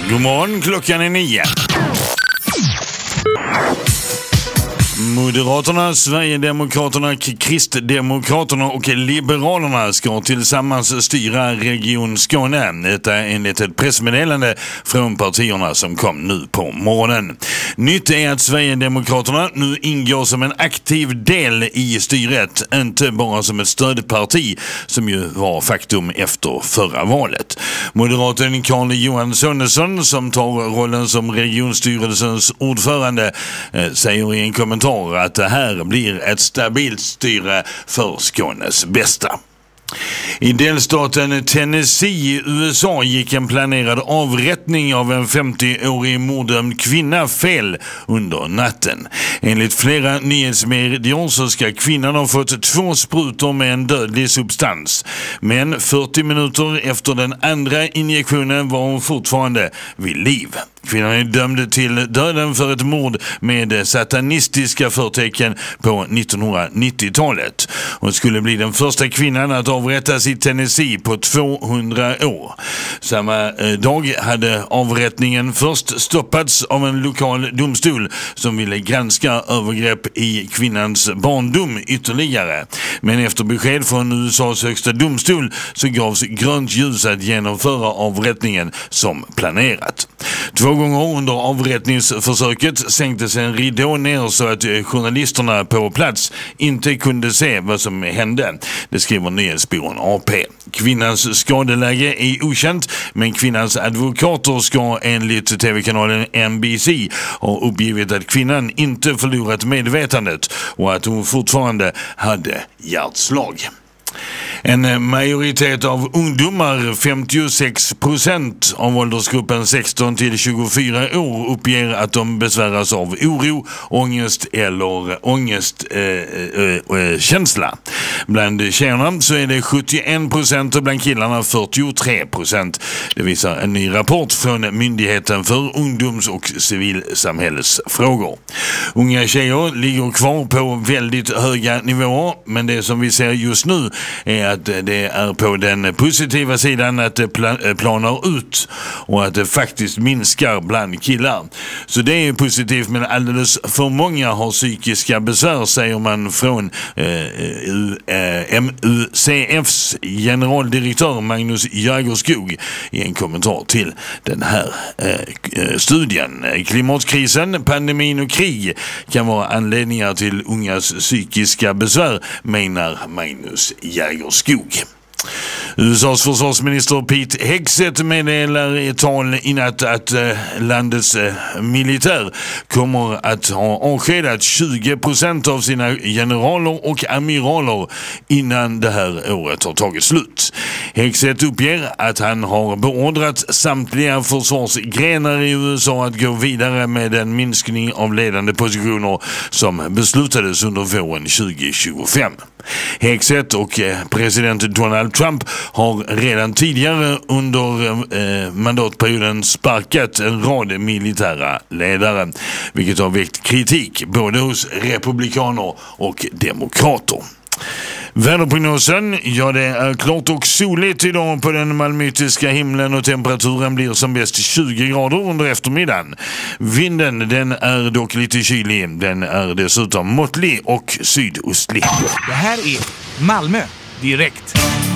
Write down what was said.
God morgon, klockan är 9. Moderaterna, Sverigedemokraterna, Kristdemokraterna och Liberalerna ska tillsammans styra Region Skåne. Detta är enligt ett pressmeddelande från partierna som kom nu på morgonen. Nytt är att Sverigedemokraterna nu ingår som en aktiv del i styret, inte bara som ett stödparti som ju var faktum efter förra valet. Moderaten Carl-Johan Sonesson, som tar rollen som regionstyrelsens ordförande, säger i en kommentar att det här blir ett stabilt styre för Skånes bästa. I delstaten Tennessee i USA gick en planerad avrättning av en 50-årig morddömd kvinna fel under natten. Enligt flera nyhetsmedier så ska kvinnan ha fått 2 sprutor med en dödlig substans. Men 40 minuter efter den andra injektionen var hon fortfarande vid liv. Kvinnan är dömd till döden för ett mord med satanistiska förtecken på 1990-talet. Hon skulle bli den första kvinnan att avrättas i Tennessee på 200 år. Samma dag hade avrättningen först stoppats av en lokal domstol som ville granska övergrepp i kvinnans barndom ytterligare. Men efter besked från USAs högsta domstol så gavs grönt ljus att genomföra avrättningen som planerat. 2 gånger under avrättningsförsöket sänktes en ridå ner så att journalisterna på plats inte kunde se vad som hände. Det skriver nyhetsbyrån AP. Kvinnans skadeläge är okänt, men kvinnans advokater ska enligt tv-kanalen NBC ha uppgivit att kvinnan inte förlorat medvetandet och att hon fortfarande hade hjärtslag. En majoritet av ungdomar, 56% av åldersgruppen 16 till 24 år, uppger att de besväras av oro, ångest eller ångestkänsla. Bland tjejerna så är det 71% och bland killarna 43%. Det visar en ny rapport från Myndigheten för ungdoms- och civilsamhällsfrågor. Unga tjejer ligger kvar på väldigt höga nivåer, men det som vi ser just nu är att det är på den positiva sidan att det planar ut och att det faktiskt minskar bland killar. Så det är positivt, men alldeles för många har psykiska besvär, säger man från MUCFs generaldirektör Magnus Jägerskog i en kommentar till den här studien. Klimatkrisen, pandemin och krig kan vara anledningar till ungas psykiska besvär, menar Magnus Jägerskog. USAs försvarsminister Pete Hegseth meddelar i tal i natt att landets militär kommer att ha avskedat 20% av sina generaler och amiraler innan det här året har tagit slut. Hegseth uppger att han har beordrat samtliga försvarsgrenar i USA att gå vidare med en minskning av ledande positioner som beslutades under våren 2025. Hegseth och president Donald Trump har redan tidigare under mandatperioden sparkat en rad militära ledare, vilket har väckt kritik både hos republikaner och demokrater. Väderprognosen, ja, det är klart och soligt idag på den malmöitiska himlen och temperaturen blir som bäst 20 grader under eftermiddagen. Vinden, den är dock lite kylig, den är dessutom måttlig och sydostlig. Det här är Malmö direkt.